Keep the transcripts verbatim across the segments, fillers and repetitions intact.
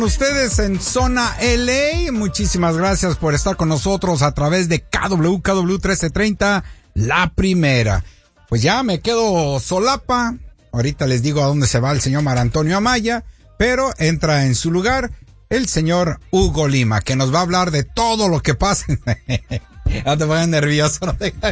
Ustedes en Zona L A, muchísimas gracias por estar con nosotros a través de K W, K W trece treinta, la primera. Pues ya me quedo solapa, ahorita les digo a dónde se va el señor Marantonio Amaya, pero entra en su lugar el señor Hugo Lima, que nos va a hablar de todo lo que pasa. No te pongas nervioso, no te...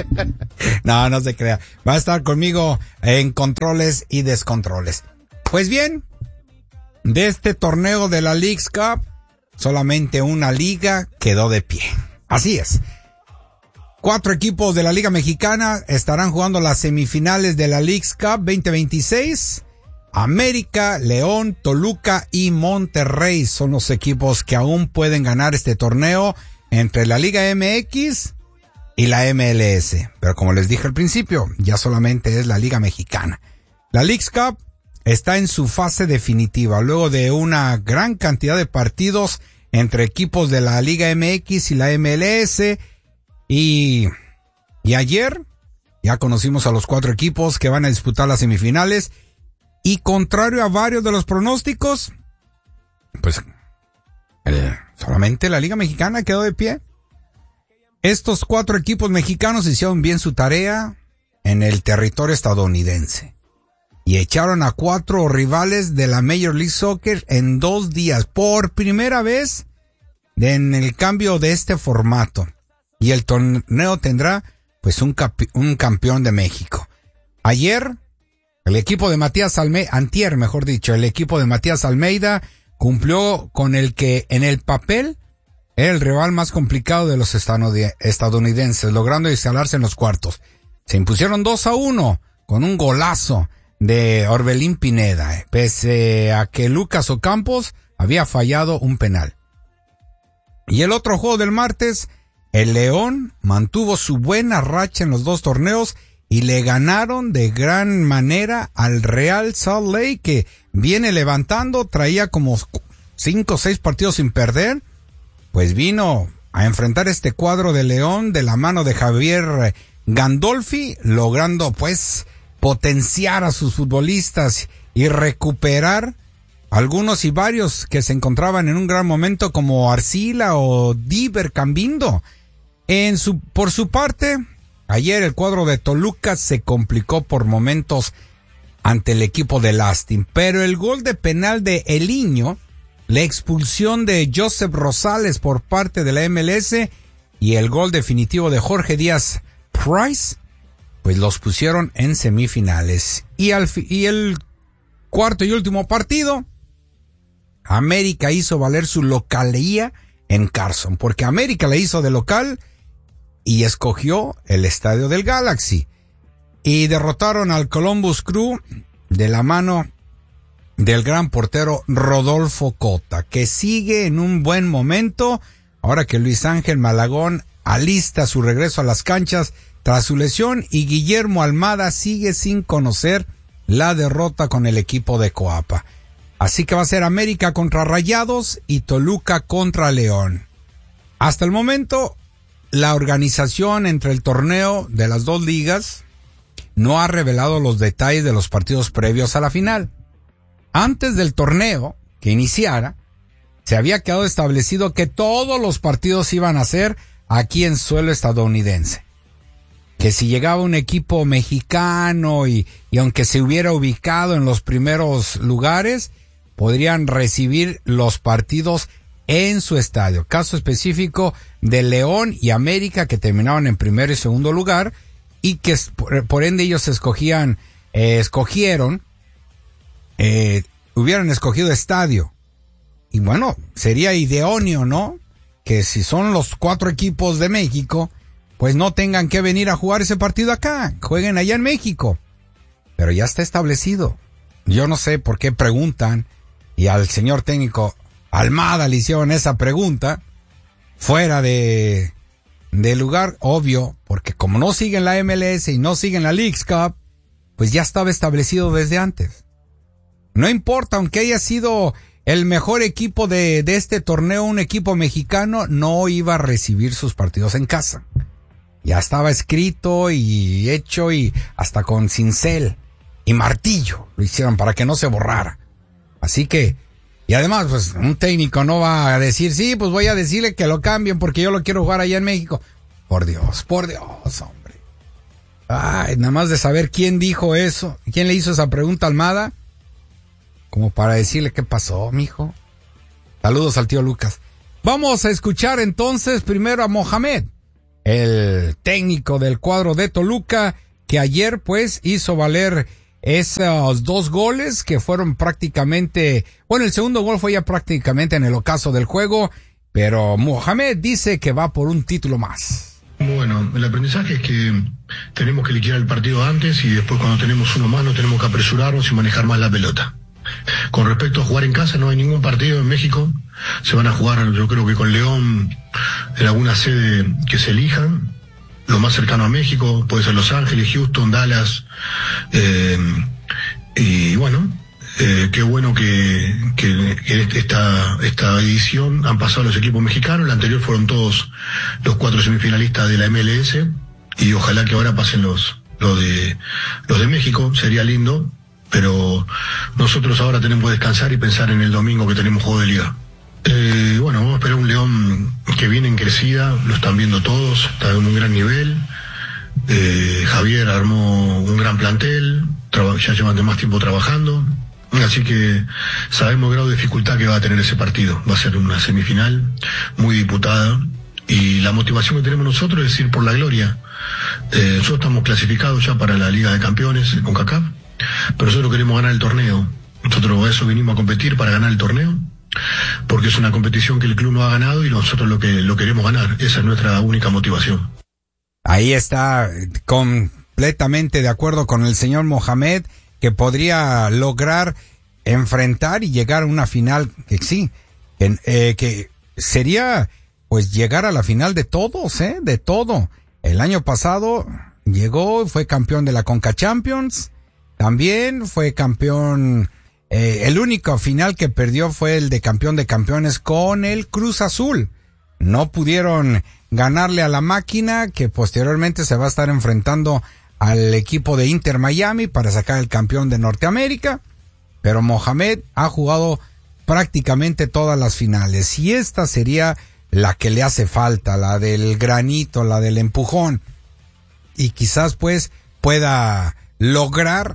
No, no se crea. Va a estar conmigo en controles y descontroles. Pues bien, de este torneo de la Leagues Cup, solamente una liga quedó de pie. Así es. Cuatro equipos de la Liga Mexicana estarán jugando las semifinales de la Leagues Cup veinte veintiséis. América, León, Toluca y Monterrey son los equipos que aún pueden ganar este torneo entre la Liga M X y la M L S. Pero como les dije al principio, ya solamente es la Liga Mexicana. La Leagues Cup está en su fase definitiva, luego de una gran cantidad de partidos entre equipos de la Liga M X y la M L S. Y, y ayer ya conocimos a los cuatro equipos que van a disputar las semifinales. Y contrario a varios de los pronósticos, pues eh, solamente la Liga Mexicana quedó de pie. Estos cuatro equipos mexicanos hicieron bien su tarea en el territorio estadounidense y echaron a cuatro rivales de la Major League Soccer en dos días, por primera vez en el cambio de este formato. Y el torneo tendrá pues un, capi- un campeón de México. Ayer el equipo de Matías Almeida, antier mejor dicho, el equipo de Matías Almeida cumplió con el que en el papel era el rival más complicado de los estadounidenses, logrando instalarse en los cuartos. Se impusieron dos a uno con un golazo de Orbelín Pineda, pese a que Lucas Ocampos había fallado un penal. Y el otro juego del martes, el León mantuvo su buena racha en los dos torneos y le ganaron de gran manera al Real Salt Lake, que viene levantando, traía como cinco o seis partidos sin perder, pues vino a enfrentar este cuadro de León de la mano de Javier Gandolfi, logrando pues potenciar a sus futbolistas y recuperar algunos y varios que se encontraban en un gran momento como Arcila o Diver Cambindo. En su, por su parte, ayer el cuadro de Toluca se complicó por momentos ante el equipo de Lastin, pero el gol de penal de Eliño, la expulsión de Joseph Rosales por parte de la M L S y el gol definitivo de Jorge Díaz Price, pues los pusieron en semifinales. Y, al fi- y el cuarto y último partido, América hizo valer su localía en Carson, porque América le hizo de local y escogió el estadio del Galaxy. Y derrotaron al Columbus Crew de la mano del gran portero Rodolfo Cota, que sigue en un buen momento, ahora que Luis Ángel Malagón alista su regreso a las canchas tras su lesión, y Guillermo Almada sigue sin conocer la derrota con el equipo de Coapa. Así que va a ser América contra Rayados y Toluca contra León. Hasta el momento, la organización entre el torneo de las dos ligas no ha revelado los detalles de los partidos previos a la final. Antes del torneo que iniciara, se había quedado establecido que todos los partidos iban a ser aquí en suelo estadounidense. Que si llegaba un equipo mexicano y, y aunque se hubiera ubicado en los primeros lugares, podrían recibir los partidos en su estadio. Caso específico de León y América, que terminaban en primero y segundo lugar, y que por, por ende ellos escogían, eh, escogieron, eh, hubieran escogido estadio. Y bueno, sería idóneo, ¿no? Que si son los cuatro equipos de México, pues no tengan que venir a jugar ese partido acá, jueguen allá en México. Pero ya está establecido. Yo no sé por qué preguntan, y al señor técnico Almada le hicieron esa pregunta, fuera de, de lugar, obvio, porque como no siguen la M L S y no siguen la Leagues Cup, pues ya estaba establecido desde antes. No importa, aunque haya sido el mejor equipo de, de este torneo, un equipo mexicano, no iba a recibir sus partidos en casa. Ya estaba escrito y hecho, y hasta con cincel y martillo lo hicieron para que no se borrara. Así que Y además, pues, un técnico no va a decir, sí, pues voy a decirle que lo cambien porque yo lo quiero jugar allá en México. Por Dios, por Dios, hombre. Ay, nada más de saber quién dijo eso, quién le hizo esa pregunta a Almada, como para decirle qué pasó, mijo. Saludos al tío Lucas. Vamos a escuchar entonces primero a Mohamed, el técnico del cuadro de Toluca, que ayer pues hizo valer esos dos goles que fueron prácticamente, bueno, el segundo gol fue ya prácticamente en el ocaso del juego, pero Mohamed dice que va por un título más. Bueno, el aprendizaje es que tenemos que liquidar el partido antes y después cuando tenemos uno más no tenemos que apresurarnos y manejar más la pelota. Con respecto a jugar en casa, no hay ningún partido en México. Se van a jugar, yo creo que con León, en alguna sede que se elijan. Lo más cercano a México, puede ser Los Ángeles, Houston, Dallas. Eh, y bueno, eh, qué bueno que, que, que esta, esta edición han pasado los equipos mexicanos. La anterior fueron todos los cuatro semifinalistas de la M L S. Y ojalá que ahora pasen los, los de, los de México. Sería lindo. Pero nosotros ahora tenemos que descansar y pensar en el domingo que tenemos juego de liga. Eh, bueno, vamos a esperar un León que viene en crecida, lo están viendo todos, está en un gran nivel. Eh, Javier armó un gran plantel, traba, ya llevan más tiempo trabajando, así que sabemos el grado de dificultad que va a tener ese partido. Va a ser una semifinal muy disputada y la motivación que tenemos nosotros es ir por la gloria. Eh, nosotros estamos clasificados ya para la Liga de Campeones con CONCACAF. Pero nosotros queremos ganar el torneo. Nosotros a eso vinimos a competir, para ganar el torneo, porque es una competición que el club no ha ganado y nosotros lo que lo queremos ganar. Esa es nuestra única motivación. Ahí está, completamente de acuerdo con el señor Mohamed, que podría lograr enfrentar y llegar a una final que sí, en, eh, que sería pues llegar a la final de todos, eh, de todo. El año pasado llegó, fue campeón de la Conca Champions. También fue campeón, eh, el único final que perdió fue el de campeón de campeones con el Cruz Azul. No pudieron ganarle a la máquina, que posteriormente se va a estar enfrentando al equipo de Inter Miami para sacar el campeón de Norteamérica. Pero Mohamed ha jugado prácticamente todas las finales y esta sería la que le hace falta, la del granito, la del empujón. Y quizás pues pueda lograr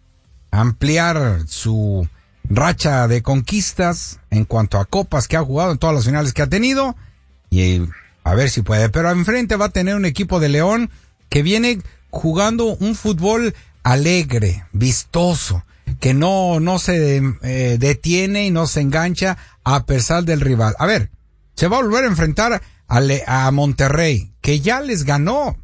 ampliar su racha de conquistas en cuanto a copas que ha jugado en todas las finales que ha tenido y a ver si puede, pero enfrente va a tener un equipo de León que viene jugando un fútbol alegre, vistoso, que no no se eh, detiene y no se engancha a pesar del rival. A ver, se va a volver a enfrentar a, Le- a Monterrey, que ya les ganó.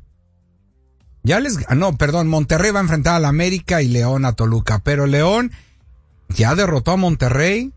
Ya les ganó, perdón, Monterrey va a enfrentar a la América y León a Toluca, pero León ya derrotó a Monterrey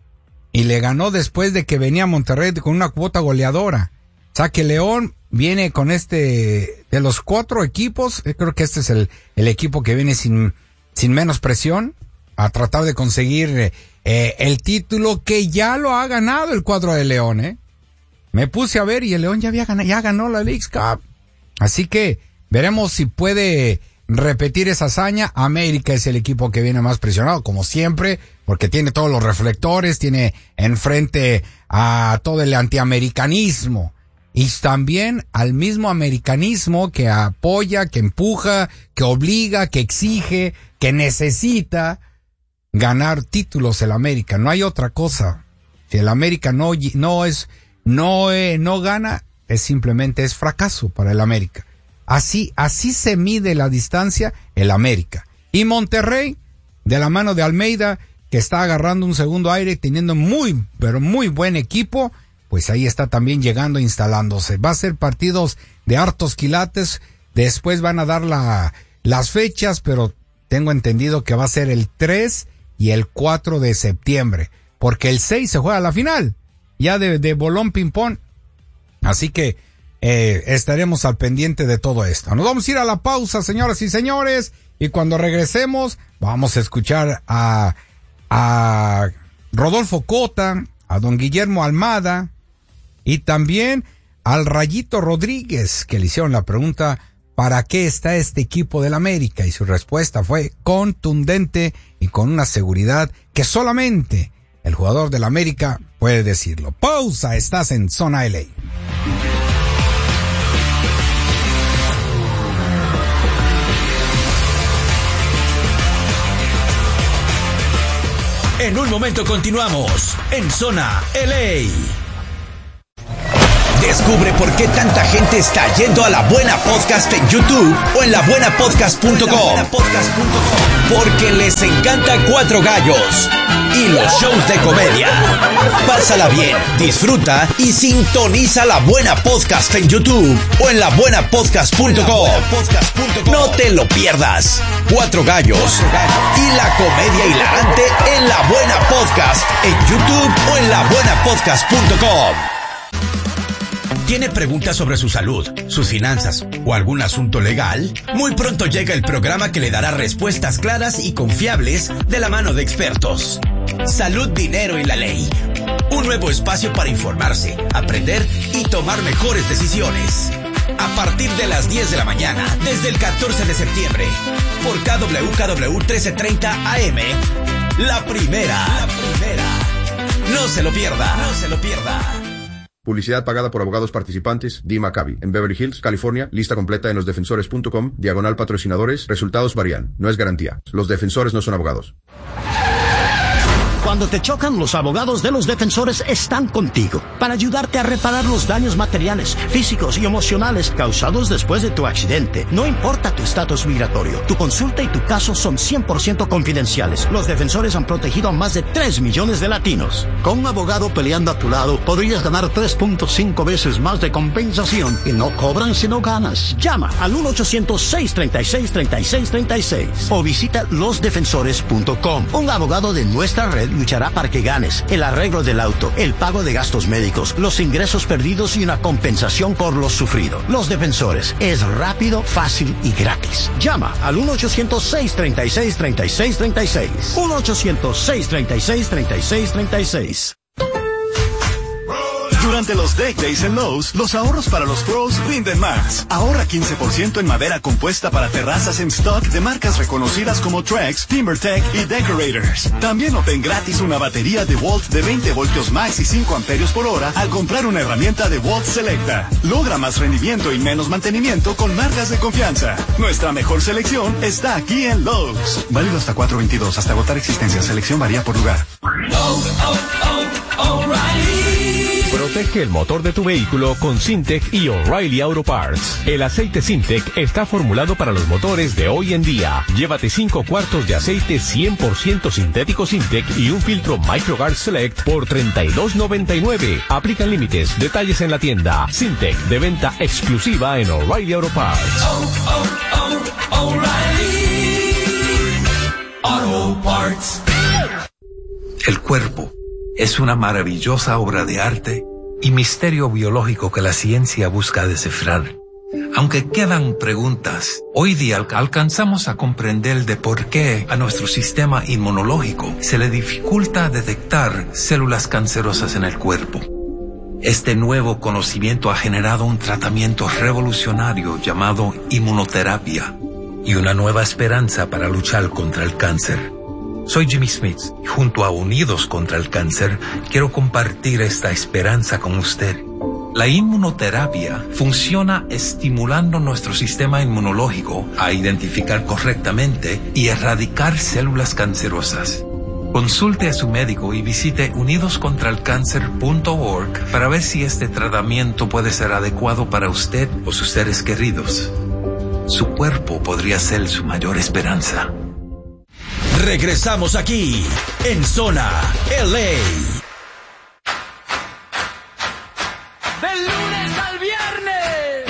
y le ganó después de que venía Monterrey con una cuota goleadora. O sea que León viene con este, de los cuatro equipos, creo que este es el, el equipo que viene sin, sin menos presión a tratar de conseguir eh, el título que ya lo ha ganado el cuadro de León, eh. Me puse a ver y el León ya había ganado, ya ganó la Leagues Cup. Así que veremos si puede repetir esa hazaña. América es el equipo que viene más presionado, como siempre, porque tiene todos los reflectores, tiene enfrente a todo el antiamericanismo y también al mismo americanismo que apoya, que empuja, que obliga, que exige, que necesita ganar títulos el América. No hay otra cosa. Si el América no, no es, no, eh, no gana, es simplemente es fracaso para el América. Así, así se mide la distancia el América. Y Monterrey, de la mano de Almeida, que está agarrando un segundo aire, teniendo muy, pero muy buen equipo, pues ahí está también llegando, instalándose. Va a ser partidos de hartos quilates, después van a dar la, las fechas, pero tengo entendido que va a ser el tres y el cuatro de septiembre, porque el seis se juega la final, ya de, de bolón ping-pong. Así que Eh, estaremos al pendiente de todo esto. Nos vamos a ir a la pausa, señoras y señores, y cuando regresemos vamos a escuchar a, a Rodolfo Cota, a don Guillermo Almada y también al Rayito Rodríguez, que le hicieron la pregunta ¿para qué está este equipo del América? Y su respuesta fue contundente y con una seguridad que solamente el jugador del América puede decirlo. Pausa, estás en Zona L A. En un momento continuamos en Zona L A. Descubre por qué tanta gente está yendo a La Buena Podcast en YouTube o en la buena podcast punto com. Porque les encanta Cuatro Gallos y los shows de comedia. Pásala bien, disfruta y sintoniza La Buena Podcast en YouTube o en la buena podcast punto com. No te lo pierdas. Cuatro Gallos y la comedia hilarante en La Buena Podcast en YouTube o en la buena podcast punto com. ¿Tiene preguntas sobre su salud, sus finanzas o algún asunto legal? Muy pronto llega el programa que le dará respuestas claras y confiables de la mano de expertos. Salud, dinero y la ley. Un nuevo espacio para informarse, aprender y tomar mejores decisiones. A partir de las diez de la mañana, desde el catorce de septiembre, por K W K W trece treinta A M, La Primera. La Primera. No se lo pierda, no se lo pierda. Publicidad pagada por abogados participantes, D. Maccabi, en Beverly Hills, California. Lista completa en los defensores punto com, diagonal patrocinadores. Resultados varían. No es garantía. Los defensores no son abogados. Cuando te chocan, los abogados de los defensores están contigo para ayudarte a reparar los daños materiales, físicos y emocionales causados después de tu accidente. No importa tu estatus migratorio, tu consulta y tu caso son cien por ciento confidenciales. Los defensores han protegido a más de tres millones de latinos. Con un abogado peleando a tu lado, podrías ganar tres punto cinco veces más de compensación y no cobran si no ganas. Llama al uno ochocientos, seis treinta y seis, treinta y seis treinta y seis o visita los defensores punto com. Un abogado de nuestra red luchará para que ganes el arreglo del auto, el pago de gastos médicos, los ingresos perdidos y una compensación por lo sufrido. Los Defensores es rápido, fácil y gratis. Llama al uno ochocientos, seis treinta y seis, treinta y seis treinta y seis. uno ochocientos, seis treinta y seis, treinta y seis treinta y seis. Durante los Deck Days en Lowe's, los ahorros para los pros rinden más. Ahorra quince por ciento en madera compuesta para terrazas en stock de marcas reconocidas como Trex, TimberTech y Decorators. También obtén gratis una batería DeWalt de veinte voltios max y cinco amperios por hora al comprar una herramienta DeWalt Selecta. Logra más rendimiento y menos mantenimiento con marcas de confianza. Nuestra mejor selección está aquí en Lowe's. Válido hasta cuatro veintidós, hasta agotar existencia. Selección varía por lugar. Oh, oh, oh, O'Reilly. Protege el motor de tu vehículo con Syntec y O'Reilly Auto Parts. El aceite Syntec está formulado para los motores de hoy en día. Llévate cinco cuartos de aceite cien por ciento sintético Syntec y un filtro MicroGuard Select por treinta y dos noventa y nueve. Aplican límites. Detalles en la tienda. Syntec, de venta exclusiva en O'Reilly Auto Parts. Oh, oh, oh, O'Reilly Auto Parts. El cuerpo es una maravillosa obra de arte y misterio biológico que la ciencia busca descifrar. Aunque quedan preguntas, hoy día alcanzamos a comprender de por qué a nuestro sistema inmunológico se le dificulta detectar células cancerosas en el cuerpo. Este nuevo conocimiento ha generado un tratamiento revolucionario llamado inmunoterapia y una nueva esperanza para luchar contra el cáncer. Soy Jimmy Smith y junto a Unidos contra el Cáncer quiero compartir esta esperanza con usted. La inmunoterapia funciona estimulando nuestro sistema inmunológico a identificar correctamente y erradicar células cancerosas. Consulte a su médico y visite unidos contra el cáncer punto org para ver si este tratamiento puede ser adecuado para usted o sus seres queridos. Su cuerpo podría ser su mayor esperanza. Regresamos aquí en Zona L A.